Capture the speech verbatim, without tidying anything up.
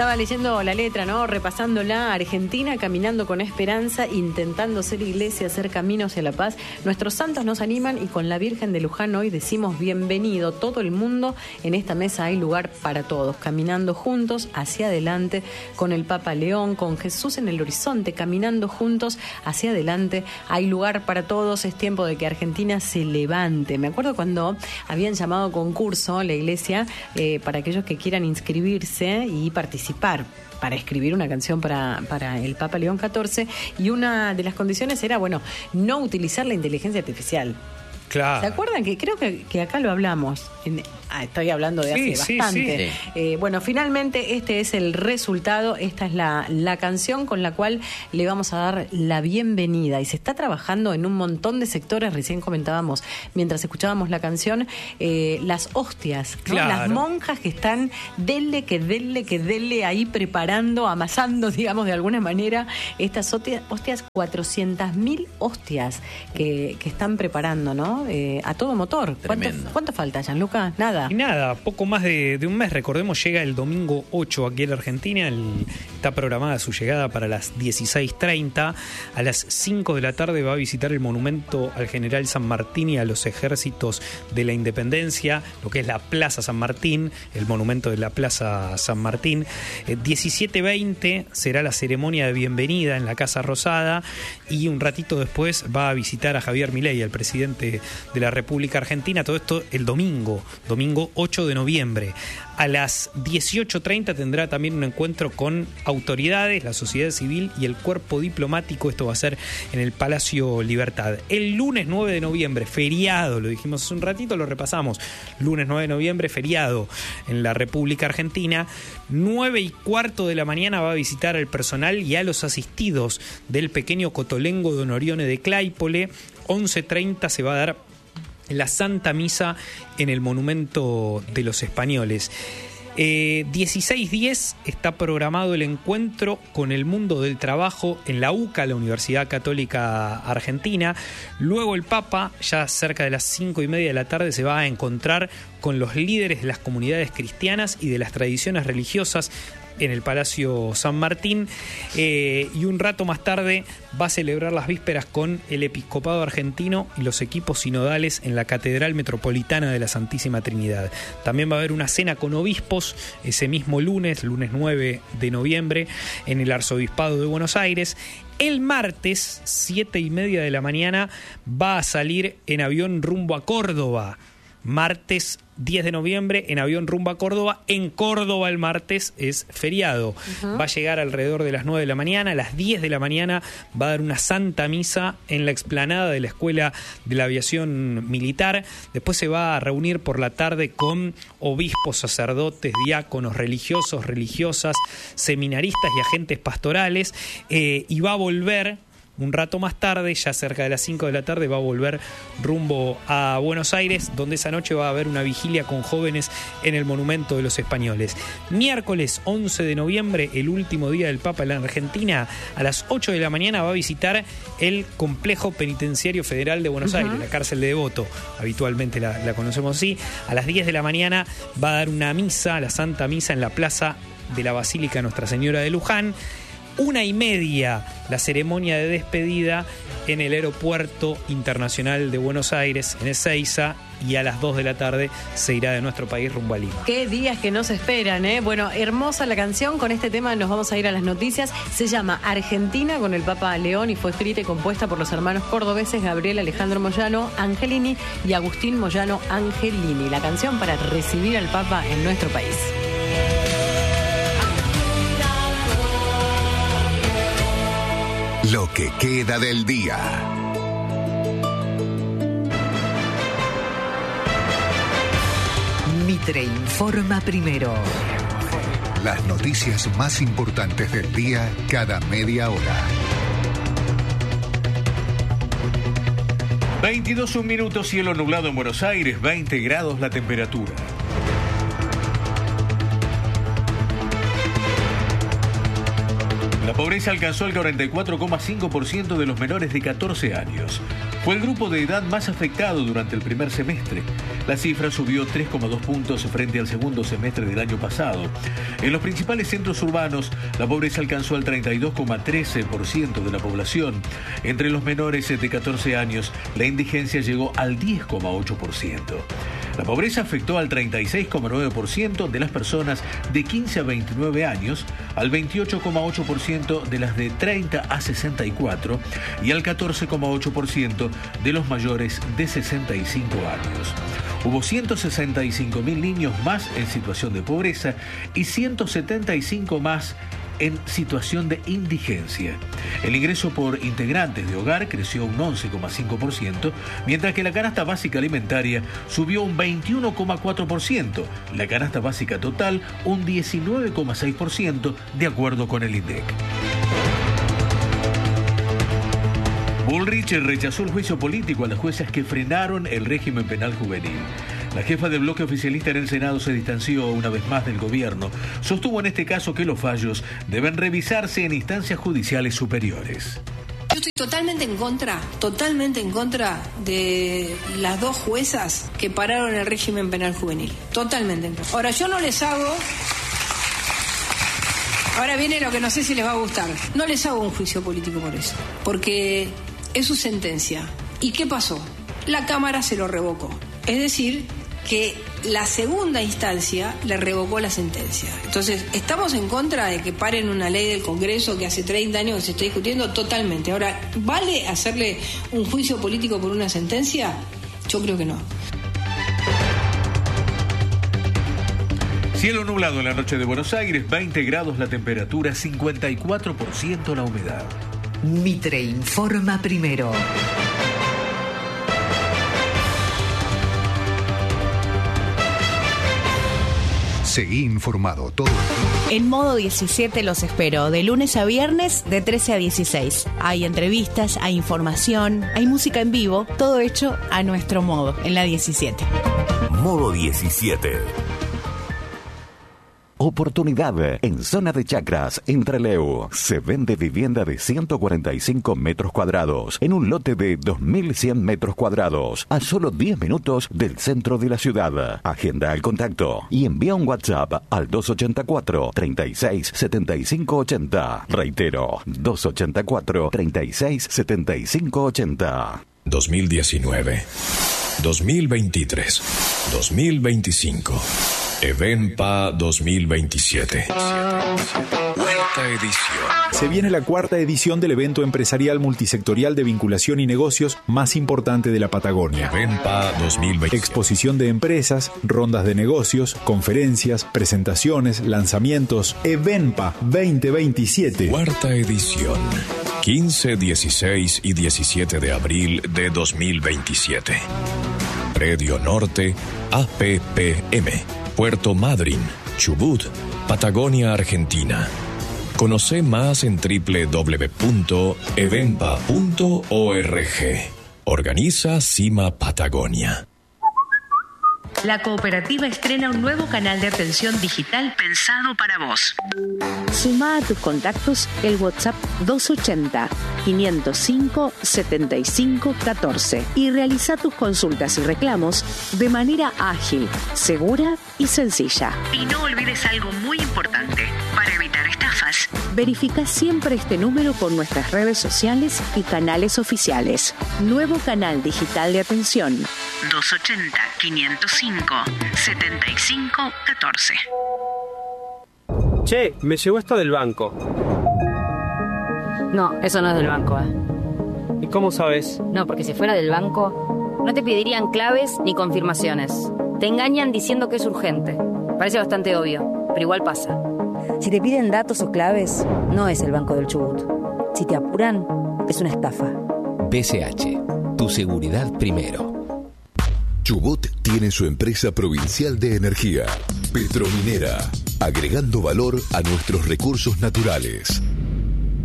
Estaba leyendo la letra, ¿no? Repasándola. Argentina caminando con esperanza, intentando ser iglesia, hacer caminos hacia la paz. Nuestros santos nos animan y con la Virgen de Luján hoy decimos bienvenido todo el mundo. En esta mesa hay lugar para todos, caminando juntos hacia adelante con el Papa León, con Jesús en el horizonte, caminando juntos hacia adelante. Hay lugar para todos, es tiempo de que Argentina se levante. Me acuerdo cuando habían llamado concurso la iglesia eh, para aquellos que quieran inscribirse y participar para escribir una canción para, para el Papa León catorce, y una de las condiciones era, bueno, no utilizar la inteligencia artificial. Claro. ¿Se acuerdan? Que creo que, que acá lo hablamos. En, ah, estoy hablando de sí, hace sí, bastante. Sí. Eh, bueno, finalmente este es el resultado. Esta es la, la canción con la cual le vamos a dar la bienvenida. Y se está trabajando en un montón de sectores. Recién comentábamos, mientras escuchábamos la canción, eh, las hostias, ¿no? Claro. Las monjas que están denle, que denle, que denle ahí preparando, amasando, digamos, de alguna manera, estas hostias, hostias cuatrocientas mil hostias que, que están preparando, ¿no? Eh, a todo motor. ¿Cuánto, ¿Cuánto falta, Gianluca? Nada. Y nada, poco más de, de un mes. Recordemos, llega el domingo ocho aquí en la Argentina. El, está programada su llegada para las dieciséis treinta. A las cinco de la tarde va a visitar el monumento al general San Martín y a los ejércitos de la independencia, lo que es la Plaza San Martín, el monumento de la Plaza San Martín. Eh, diecisiete veinte será la ceremonia de bienvenida en la Casa Rosada, y un ratito después va a visitar a Javier Milei, el presidente de la República Argentina. Todo esto el domingo, domingo ocho de noviembre. A las dieciocho treinta tendrá también un encuentro con autoridades, la sociedad civil y el cuerpo diplomático. Esto va a ser en el Palacio Libertad. El lunes nueve de noviembre, feriado, lo dijimos hace un ratito, lo repasamos. Lunes nueve de noviembre, feriado en la República Argentina. nueve y cuarto de la mañana va a visitar al personal y a los asistidos del pequeño Cotolengo Don Orione de Claypole. once treinta se va a dar la Santa Misa en el Monumento de los Españoles. Eh, dieciséis diez está programado el encuentro con el mundo del trabajo en la U C A, la Universidad Católica Argentina. Luego el Papa, ya cerca de las cinco y media de la tarde, se va a encontrar con los líderes de las comunidades cristianas y de las tradiciones religiosas en el Palacio San Martín, eh, y un rato más tarde va a celebrar las vísperas con el Episcopado Argentino y los equipos sinodales en la Catedral Metropolitana de la Santísima Trinidad. También va a haber una cena con obispos ese mismo lunes, lunes nueve de noviembre, en el Arzobispado de Buenos Aires. El martes, siete y media de la mañana, va a salir en avión rumbo a Córdoba. Martes diez de noviembre, en avión rumbo a Córdoba. En Córdoba el martes es feriado. Uh-huh. Va a llegar alrededor de las nueve de la mañana. A las diez de la mañana va a dar una santa misa en la explanada de la Escuela de la Aviación Militar. Después se va a reunir por la tarde con obispos, sacerdotes, diáconos, religiosos, religiosas, seminaristas y agentes pastorales, eh, y va a volver un rato más tarde, ya cerca de las cinco de la tarde, va a volver rumbo a Buenos Aires, donde esa noche va a haber una vigilia con jóvenes en el Monumento de los Españoles. Miércoles once de noviembre, el último día del Papa en la Argentina, a las ocho de la mañana va a visitar el Complejo Penitenciario Federal de Buenos uh-huh. Aires, la cárcel de Devoto, habitualmente la, la conocemos así. A las diez de la mañana va a dar una misa, la Santa Misa, en la plaza de la Basílica Nuestra Señora de Luján. Una y media la ceremonia de despedida en el Aeropuerto Internacional de Buenos Aires, en Ezeiza, y a las dos de la tarde se irá de nuestro país rumbo a Lima. Qué días que nos esperan, ¿eh? Bueno, hermosa la canción. Con este tema nos vamos a ir a las noticias. Se llama Argentina con el Papa León y fue escrita y compuesta por los hermanos cordobeses Gabriel Alejandro Moyano Angelini y Agustín Moyano Angelini. La canción para recibir al Papa en nuestro país. Lo que queda del día. Mitre informa primero. Las noticias más importantes del día cada media hora. veintidós minutos, cielo nublado en Buenos Aires, veinte grados la temperatura. La pobreza alcanzó el cuarenta y cuatro coma cinco por ciento de los menores de catorce años. Fue el grupo de edad más afectado durante el primer semestre. La La cifra subió tres coma dos puntos frente al segundo semestre del año pasado. En los principales centros urbanos, la pobreza alcanzó al treinta y dos coma trece por ciento de la población. Entre los menores de catorce años, la indigencia llegó al diez coma ocho por ciento. La pobreza afectó al treinta y seis coma nueve por ciento de las personas de quince a veintinueve años, al veintiocho coma ocho por ciento de las de treinta a sesenta y cuatro y al catorce coma ocho por ciento de los mayores de sesenta y cinco años. Hubo ciento sesenta y cinco mil niños más en situación de pobreza y ciento setenta y cinco más en situación de indigencia. El ingreso por integrantes de hogar creció un once coma cinco por ciento, mientras que la canasta básica alimentaria subió un veintiuno coma cuatro por ciento, la canasta básica total un diecinueve coma seis por ciento, de acuerdo con el INDEC. Bullrich rechazó el juicio político a las juezas que frenaron el régimen penal juvenil. La jefa del bloque oficialista en el Senado se distanció una vez más del gobierno. Sostuvo en este caso que los fallos deben revisarse en instancias judiciales superiores. Yo estoy totalmente en contra, totalmente en contra de las dos juezas que pararon el régimen penal juvenil. Totalmente en contra. Ahora, yo no les hago... Ahora viene lo que no sé si les va a gustar. No les hago un juicio político por eso, porque es su sentencia. ¿Y qué pasó? La Cámara se lo revocó. Es decir, que la segunda instancia le revocó la sentencia. Entonces, ¿estamos en contra de que paren una ley del Congreso que hace treinta años que se está discutiendo? Totalmente. Ahora, ¿vale hacerle un juicio político por una sentencia? Yo creo que no. Cielo nublado en la noche de Buenos Aires, veinte grados la temperatura, cincuenta y cuatro por ciento la humedad. Mitre informa primero. Seguí informado todo el día. En Modo diecisiete los espero, de lunes a viernes, de trece a dieciséis. Hay entrevistas, hay información, hay música en vivo, todo hecho a nuestro modo, en la diecisiete. Modo diecisiete. Oportunidad en zona de Chacras, en Trelew. Se vende vivienda de ciento cuarenta y cinco metros cuadrados en un lote de dos mil cien metros cuadrados a solo diez minutos del centro de la ciudad. Agenda el contacto y envía un WhatsApp al dos ochenta y cuatro, treinta y seis, setenta y cinco ochenta. Reitero, dos ochenta y cuatro, treinta y seis, setenta y cinco ochenta. dos mil diecinueve, dos mil veintitrés, dos mil veinticinco. Evenpa dos mil veintisiete. Cuarta edición. Se viene la cuarta edición del evento empresarial multisectorial de vinculación y negocios más importante de la Patagonia. Evenpa dos mil veintisiete. Exposición de empresas, rondas de negocios, conferencias, presentaciones, lanzamientos. Evenpa veinte veintisiete. Cuarta edición. quince, dieciséis y diecisiete de abril de dos mil veintisiete. Predio Norte, A P P M. Puerto Madryn, Chubut, Patagonia, Argentina. Conoce más en doble u doble u doble u punto evenpa punto org. Organiza Cima Patagonia. La cooperativa estrena un nuevo canal de atención digital pensado para vos. Sumá a tus contactos el WhatsApp doscientos ochenta, quinientos cinco, setenta y cinco catorce y realiza tus consultas y reclamos de manera ágil, segura y sencilla. Y no olvides algo muy importante para evitar estafas. Verifica siempre este número con nuestras redes sociales y canales oficiales. Nuevo canal digital de atención. doscientos ochenta, quinientos cinco, setenta y cinco catorce. Che, me llegó esto del banco. No, eso no es del banco, ¿eh? ¿Y cómo sabes? No, porque si fuera del banco, no te pedirían claves ni confirmaciones. Te engañan diciendo que es urgente. Parece bastante obvio, pero igual pasa. Si te piden datos o claves, no es el Banco del Chubut. Si te apuran, es una estafa. P S H, tu seguridad primero. Chubut tiene su empresa provincial de energía, Petrominera, agregando valor a nuestros recursos naturales.